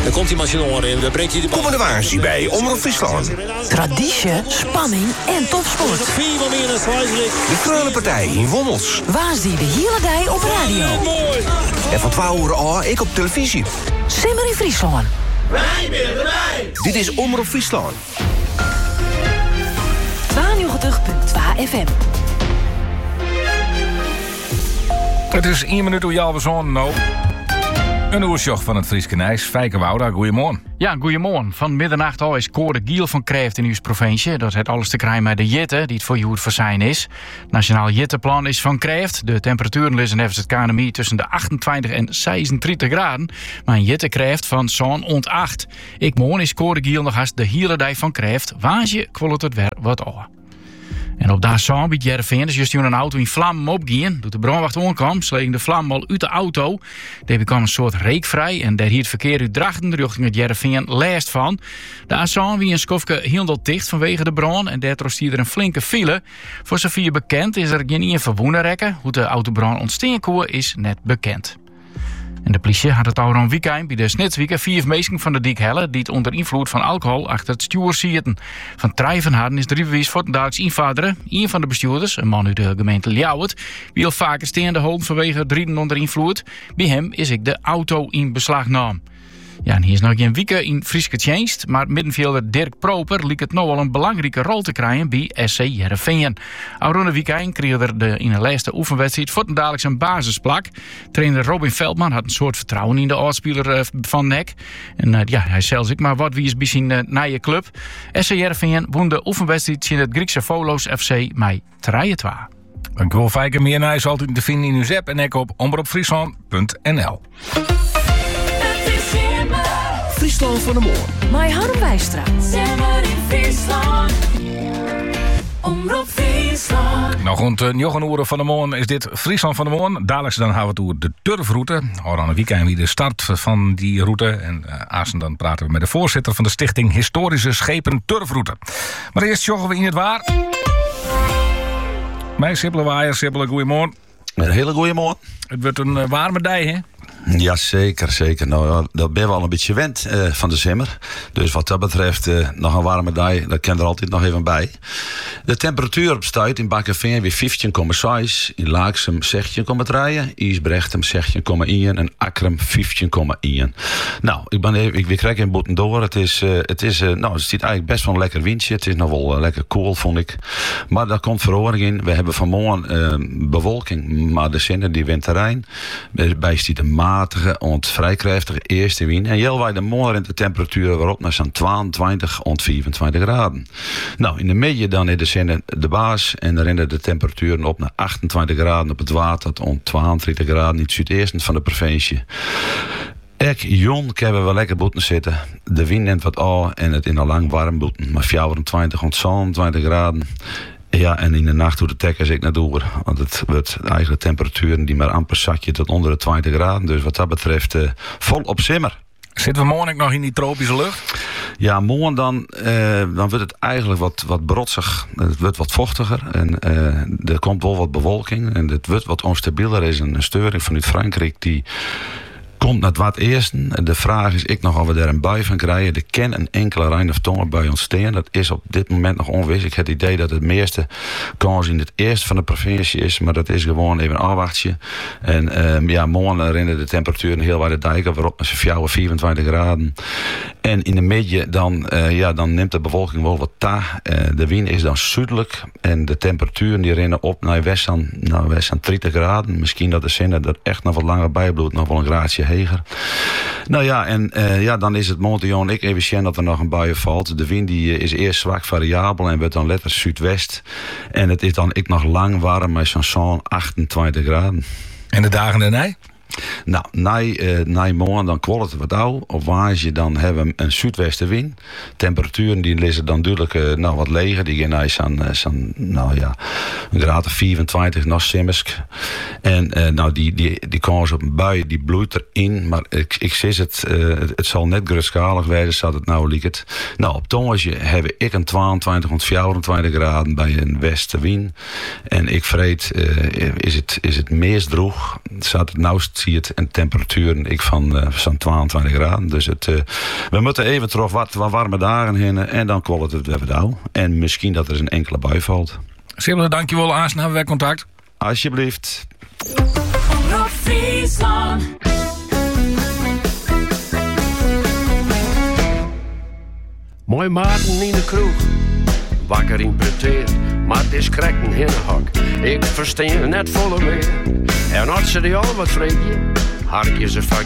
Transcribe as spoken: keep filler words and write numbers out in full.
Dan komt die Marcelon in, dan brengt hij de bal. Komende waarschuwing bij Omroep Friesland. Traditie, spanning en topsport. De Kreulenpartij in Wommels. Waar zie de hele dag op radio. En van twaalf uur al ik op televisie. Simmer in Friesland. Wij zijn erbij. Dit is Omroep Friesland. tweeënnegentig komma twee F M. Het is één minuut hoe Jalve Zon nou. Een oersjoch van het Frieske Nijs. Fijke Wouda, goeiemorgen. Ja, goeiemorgen. Van middernacht al is Cor de Giel van Kreeft in uw provincie. Dat heeft alles te krijgen met de jitte, die het voor je het verzijn is. Nationaal jitteplan is van Kreeft. De temperaturen liggen even het K N M I tussen de achtentwintig en zesendertig graden. Maar een jitte Kreeft van zo'n ontacht. Ik morgen is Cor de Giel nog eens de hele dag van Kreeft. Waar je kwalt het weer wat aan. En op daar zo'n bij Jereveen is juist een auto in vlammen opgingen. Toen de brandwacht aankwam, sleeg de vlam al uit de auto. Daar kwam een soort reek vrij en daar hier het verkeer uit Drachten richting het Jereveen last van. De A zo'n wie een skofke heel dicht vanwege de brand en daar troost er een flinke file. Voor zover bekend is er geen verwoenen rekken. Hoe de autobrand ontstaan kon is net bekend. En de politie had het al een weekend bij de Snitswieken vier mensen van de dik helle die het onder invloed van alcohol achter het stuur zitten. Van Trijvenharden is drie bewijs voor de dagelijks invaderen. Een van de bestuurders, een man uit de gemeente Ljouwert, wil vaker staande houden vanwege het rijden onder invloed. Bij hem is ik de auto in beslag nam. Ja, en hier is nog geen weekend in Frieske Tjenst, maar middenvelder Dirk Proper liet het nou al een belangrijke rol te krijgen bij S C Heerenveen. Aurone weekend kreeg er de, in de laatste oefenwedstrijd voor de dadelijk een basisplak. Trainer Robin Veldman had een soort vertrouwen in de oudspeler uh, van N E C. En uh, ja, hij zelfs ik, maar wat wie is bij zijn uh, nieuwe club. S C Heerenveen won de oefenwedstrijd in het Griekse Volos F C met drie twee. Dank u wel, Fijke. Meer nieuws altijd te vinden in uw app en ook op omroepfriesland punt n l. Friesland van de Moor. Mijn Harm Wijstra. Simmer in Friesland. Omroep Friesland. Nou, rond uh, negen uur van de morgen is dit Friesland van de Morgen. Dadelijk dan gaan we het over de turfroute. Hoor aan een weekend wie de start van die route. En uh, Azen dan praten we met de voorzitter van de stichting Historische Schepen Turfroute. Maar eerst joggen we in het waar. Mijn Sibbele Waaier, Sibbele, goeiemorgen. Een hele goeie morgen. Het wordt een uh, warme dag, hè? Ja, zeker, zeker. Nou, dat ben we al een beetje gewend uh, van de zomer. Dus wat dat betreft, uh, nog een warme dag, dat kan er altijd nog even bij. De temperatuur op stuit in Bakkeveen weer vijftien komma zes, in Laaksem zestien komma drie, Isbrechtsem zestien komma één en Akkerum vijftien komma één. Nou, ik ben even, ik weer krijg in boeten door. Het is, uh, het is, uh, nou, het ziet eigenlijk best wel een lekker windje. Het is nog wel uh, lekker koel, vond ik. Maar daar komt verhoring in. We hebben vanmorgen uh, bewolking, maar de zinnen die windterrein. Bij stiet een matige, ont vrij krachtige eerste wind. En heel wij de morgen in de temperatuur waarop naar zo'n tweeëntwintig ont vierentwintig graden. Nou, in de midden dan in de zinnen de baas en dan rennen de temperaturen op naar achtentwintig graden op het water tot ont tweeëntwintig graden in het zuidoosten van de provincie. Ik, Jon, hebben we lekker boeten zitten. De wind neemt wat aan en het in al lang warm boeten. Maar vierentwintig ont zevenentwintig graden. Ja, en in de nacht hoe de tekkers ik naar door. Want het wordt eigenlijk temperaturen die maar amper zakje tot onder de twintig graden. Dus wat dat betreft uh, vol op simmer. Zitten we morgen nog in die tropische lucht? Ja, morgen dan, uh, dan wordt het eigenlijk wat, wat brotsig. Het wordt wat vochtiger. En uh, er komt wel wat bewolking. En het wordt wat onstabieler. Er is een steuring vanuit Frankrijk die komt naar het wat eerst. De vraag is ik nog of we daar een bui van krijgen. Er kan een enkele rein of tongenbui ontstaan. Dat is op dit moment nog onwis. Ik heb het idee dat het meeste kans in het eerste van de provincie is. Maar dat is gewoon even een afwachtje. En um, ja, morgen rennen de temperaturen heel waar de dijken. Waarop met z'n vierentwintig graden. En in de midden dan, uh, ja, dan neemt de bewolking wel wat ta. Uh, de wind is dan zuidelijk. En de temperaturen die rennen op naar west aan, naar west aan dertig graden. Misschien dat de zinnen er echt nog wat langer bij bloedt. Nog wel een graadje heger. Nou ja, en uh, ja, dan is het Montion ik even zien dat er nog een bui valt. De wind die is eerst zwak variabel en wordt dan letterlijk zuidwest. En het is dan ik nog lang warm met zo'n achtentwintig graden. En de dagen daarna? Nou, na, uh, na morgen dan kwalt het wat ouw. Op waasje dan hebben we een zuidwestenwind. Temperaturen die liggen dan duidelijk uh, nou, wat leger. Die gaan naar zo'n, zo'n, nou ja, een graad of vierentwintig, nog simmersk. En uh, nou, die, die, die kans op een bui, die bloeit erin. Maar ik, ik zie het, uh, het, het zal net grootschalig wezen, zodat het nou liekt. Nou, op Tongensje heb ik een tweeëntwintig tot vierentwintig graden bij een westenwind. En ik vreet, uh, is het, is het meest droeg. Zat het nou zie het en temperaturen ik van uh, zo'n tweeëntwintig graden. Dus het, uh, we moeten even terug wat, wat warme dagen heen en dan kwalt het even dauw. En misschien dat er een enkele bui valt. Sibylle, dankjewel. Aanstaan hebben we contact. Alsjeblieft. Omroep Friesland. Mooi maten in de kroeg, wakker interpreteerd, maar het is krekken in een hok. Ik versteer net volle meer. En als ze die al wat vreemd, hark je ze vaak.